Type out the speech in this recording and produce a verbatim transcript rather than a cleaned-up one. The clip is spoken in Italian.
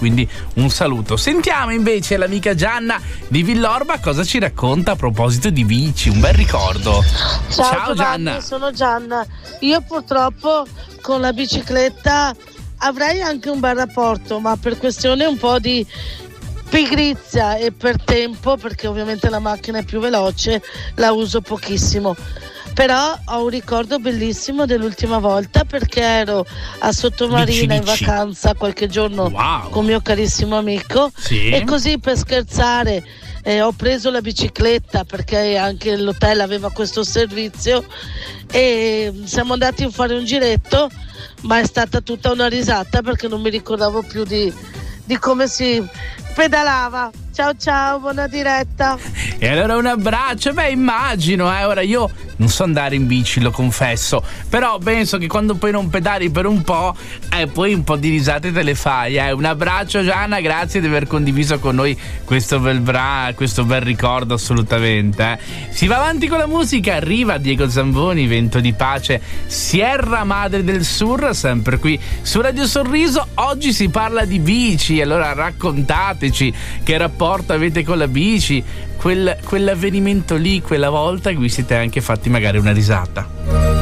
quindi un saluto. Sentiamo invece l'amica Gianna di Villorba cosa ci racconta a proposito di bici, un bel ricordo. Ciao, Ciao Giovanni, Gianna. sono Gianna. Io purtroppo con la bicicletta avrei anche un bel rapporto, ma per questione un po' di pigrizia e per tempo, perché ovviamente la macchina è più veloce, la uso pochissimo. Però ho un ricordo bellissimo dell'ultima volta, perché ero a Sottomarina Dici, dici. in vacanza qualche giorno Wow. con mio carissimo amico, Sì. e così per scherzare eh, ho preso la bicicletta, perché anche l'hotel aveva questo servizio, e siamo andati a fare un giretto, ma è stata tutta una risata perché non mi ricordavo più di, di come si pedalava. Ciao ciao, buona diretta. E allora un abbraccio. Beh, immagino, eh, ora io non so andare in bici, lo confesso, però penso che quando poi non pedali per un po', eh, poi un po' di risate te le fai, eh. Un abbraccio Gianna, grazie di aver condiviso con noi questo bel bra, questo bel ricordo, assolutamente, eh. Si va avanti con la musica, arriva Diego Zamboni, Vento di Pace, Sierra Madre del Sur, sempre qui su Radio Sorriso. Oggi si parla di bici, allora raccontateci che rapporto avete con la bici, quel, quell'avvenimento lì, quella volta che vi siete anche fatti magari una risata.